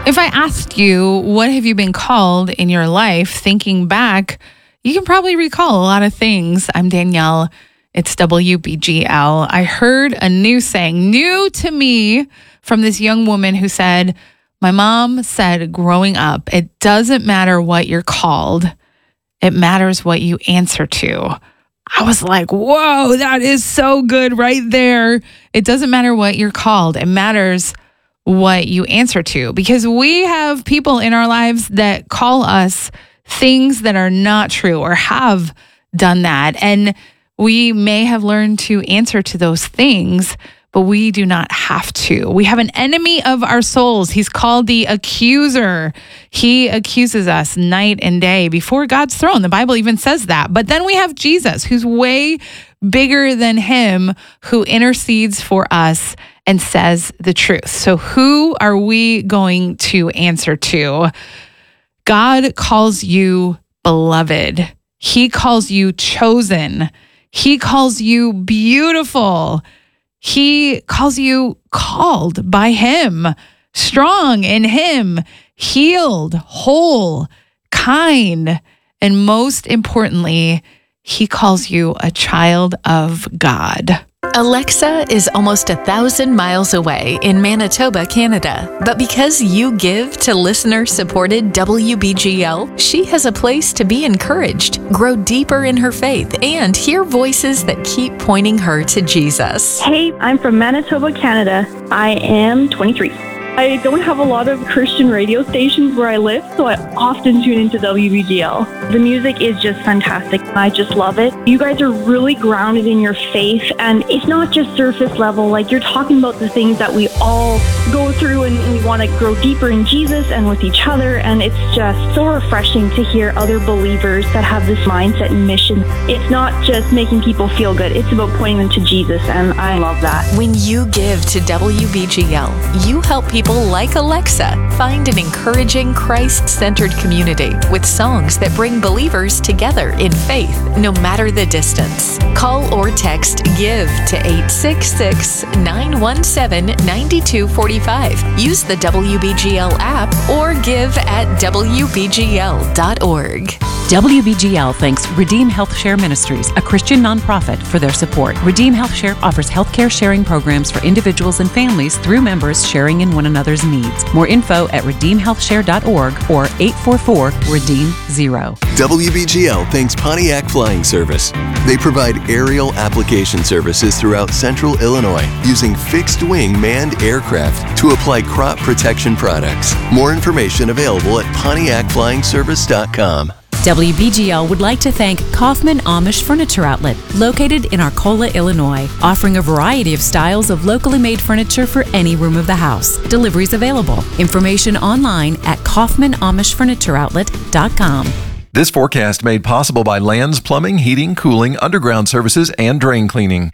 If I asked you, what have you been called in your life, thinking back, you can probably recall a lot of things. I'm Danielle. It's WBGL. I heard a new saying, new to me, from this young woman who said, my mom said growing up, it doesn't matter what you're called. It matters what you answer to. I was like, whoa, that is so good right there. It doesn't matter what you're called. It matters what you answer to, because we have people in our lives that call us things that are not true or have done that. And we may have learned to answer to those things, but we do not have to. We have an enemy of our souls. He's called the accuser. He accuses us night and day before God's throne. The Bible even says that. But then we have Jesus, who's way bigger than him, who intercedes for us and says the truth. So who are we going to answer to? God calls you beloved. He calls you chosen. He calls you beautiful. He calls you called by him, strong in him, healed, whole, kind, and most importantly, he calls you a child of God. Alexa is almost 1,000 miles away in Manitoba, Canada. But because you give to listener-supported WBGL, she has a place to be encouraged, grow deeper in her faith, and hear voices that keep pointing her to Jesus. Hey, I'm from Manitoba, Canada. I am 23. I don't have a lot of Christian radio stations where I live, so I often tune into WBGL. The music is just fantastic. I just love it. You guys are really grounded in your faith, and it's not just surface level. Like, you're talking about the things that we all go through, and we want to grow deeper in Jesus and with each other, and it's just so refreshing to hear other believers that have this mindset and mission. It's not just making people feel good. It's about pointing them to Jesus, and I love that. When you give to WBGL, you help people like Alexa find an encouraging, Christ-centered community with songs that bring believers together in faith, no matter the distance. Call or text GIVE to 866-917-9245. Use the WBGL app or give at WBGL.org. WBGL thanks Redeem Health Share Ministries, a Christian nonprofit, for their support. Redeem Health Share offers healthcare sharing programs for individuals and families through members sharing in one another's needs. More info at redeemhealthshare.org or 844-REDEEM-0. WBGL thanks Pontiac Flying Service. They provide aerial application services throughout central Illinois using fixed-wing manned aircraft to apply crop protection products. More information available at PontiacFlyingService.com. WBGL would like to thank Kaufman Amish Furniture Outlet, located in Arcola, Illinois, offering a variety of styles of locally made furniture for any room of the house. Deliveries available. Information online at KaufmanAmishFurnitureOutlet.com. This forecast made possible by Lands Plumbing, Heating, Cooling, Underground Services, and Drain Cleaning.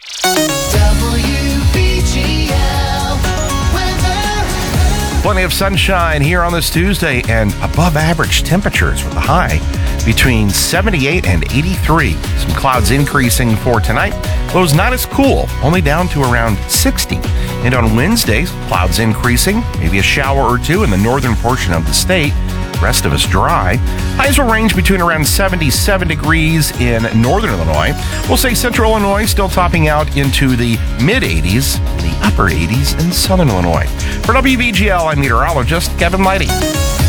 Plenty of sunshine here on this Tuesday and above average temperatures with a high between 78 and 83. Some clouds increasing for tonight. Lows not as cool, only down to around 60. And on Wednesday, clouds increasing, maybe a shower or two in the northern portion of the state. Rest of us dry. Highs will range between around 77 degrees in northern Illinois. We'll say central Illinois still topping out into the mid-80s and the upper 80s in southern Illinois. For WBGL, I'm meteorologist Kevin Lighty.